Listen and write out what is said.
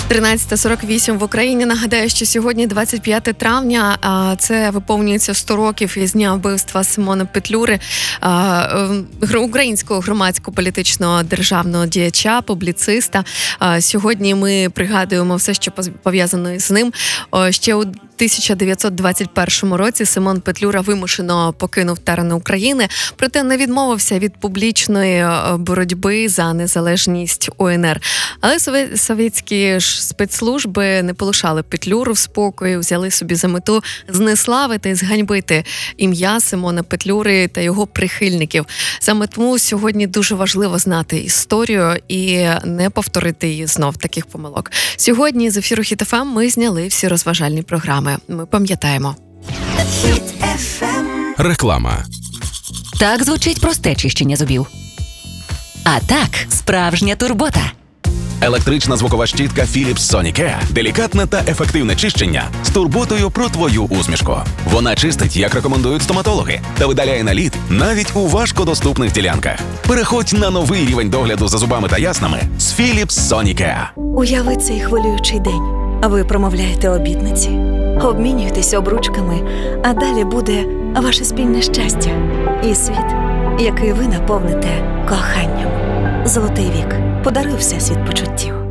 13:48 в Україні. Нагадаю, що сьогодні 25 травня, це виповнюється 100 років із дня вбивства Симона Петлюри, українського громадсько-політичного державного діяча, публіциста. Сьогодні ми пригадуємо все, що пов'язано з ним. Ще у 1921 році Симон Петлюра вимушено покинув терени України, проте не відмовився від публічної боротьби за незалежність УНР. Але совєтські спецслужби не полишали Петлюру в спокої, взяли собі за мету знеславити, зганьбити ім'я Симона Петлюри та його прихильників. Саме тому сьогодні дуже важливо знати історію і не повторити її знов, таких помилок. Сьогодні з ефіру Хіт ФМ ми зняли всі розважальні програми. Ми пам'ятаємо. Реклама. Так звучить просте чищення зубів. А так, справжня турбота. Електрична звукова щітка Philips Sonicare. Делікатне та ефективне чищення з турботою про твою усмішку. Вона чистить, як рекомендують стоматологи, та видаляє наліт навіть у важкодоступних ділянках. Переходь на новий рівень догляду за зубами та яснами з Philips Sonicare. Уяви цей хвилюючий день. Ви промовляєте обітниці, обмінюєтесь обручками, а далі буде ваше спільне щастя і світ, який ви наповните коханням. Золотий вік. Подаруй Всесвіт почуттів.